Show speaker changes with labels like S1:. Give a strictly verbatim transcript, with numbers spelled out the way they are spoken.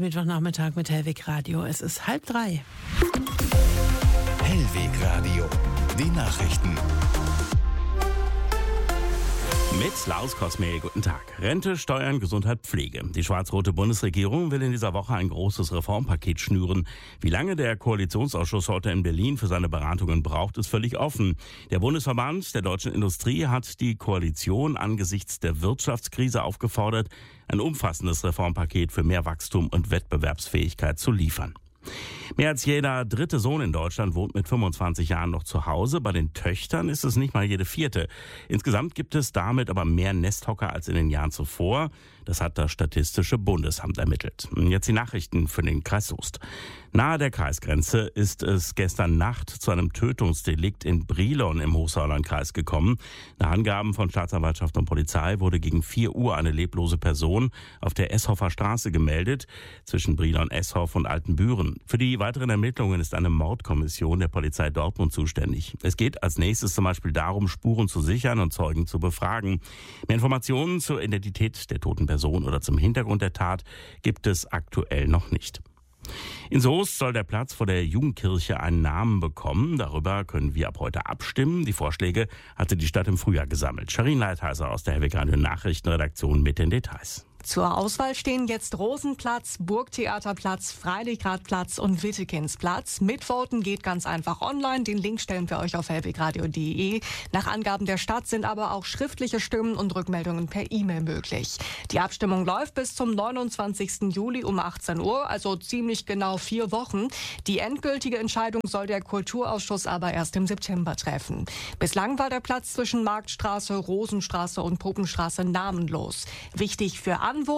S1: Mittwochnachmittag mit Hellweg Radio. Es ist halb drei.
S2: Hellweg Radio, die Nachrichten.
S3: Mit Klaus Kosme, guten Tag. Rente, Steuern, Gesundheit, Pflege. Die schwarz-rote Bundesregierung will in dieser Woche ein großes Reformpaket schnüren. Wie lange der Koalitionsausschuss heute in Berlin für seine Beratungen braucht, ist völlig offen. Der Bundesverband der deutschen Industrie hat die Koalition angesichts der Wirtschaftskrise aufgefordert, ein umfassendes Reformpaket für mehr Wachstum und Wettbewerbsfähigkeit zu liefern. Mehr als jeder dritte Sohn in Deutschland wohnt mit fünfundzwanzig Jahren noch zu Hause. Bei den Töchtern ist es nicht mal jede vierte. Insgesamt gibt es damit aber mehr Nesthocker als in den Jahren zuvor. Das hat das Statistische Bundesamt ermittelt. Jetzt die Nachrichten für den Kreis Soest. Nahe der Kreisgrenze ist es gestern Nacht zu einem Tötungsdelikt in Brilon im Hochsauerlandkreis gekommen. Nach Angaben von Staatsanwaltschaft und Polizei wurde gegen vier Uhr eine leblose Person auf der Esshoffer Straße gemeldet, zwischen Brilon, Esshoff und Altenbüren. Für die weiteren Ermittlungen ist eine Mordkommission der Polizei Dortmund zuständig. Es geht als nächstes zum Beispiel darum, Spuren zu sichern und Zeugen zu befragen. Mehr Informationen zur Identität der toten Person oder zum Hintergrund der Tat gibt es aktuell noch nicht. In Soest soll der Platz vor der Jugendkirche einen Namen bekommen. Darüber können wir ab heute abstimmen. Die Vorschläge hatte die Stadt im Frühjahr gesammelt. Sharin Leitheiser aus der Hellweg Radio Nachrichtenredaktion mit den Details.
S4: Zur Auswahl stehen jetzt Rosenplatz, Burgtheaterplatz, Freilichtradplatz und Wittekindsplatz. Mitvoten geht ganz einfach online. Den Link stellen wir euch auf hellwegradio punkt de. Nach Angaben der Stadt sind aber auch schriftliche Stimmen und Rückmeldungen per E-Mail möglich. Die Abstimmung läuft bis zum neunundzwanzigsten Juli um achtzehn Uhr, also ziemlich genau vier Wochen. Die endgültige Entscheidung soll der Kulturausschuss aber erst im September treffen. Bislang war der Platz zwischen Marktstraße, Rosenstraße und Puppenstraße namenlos. Wichtig für Anwohner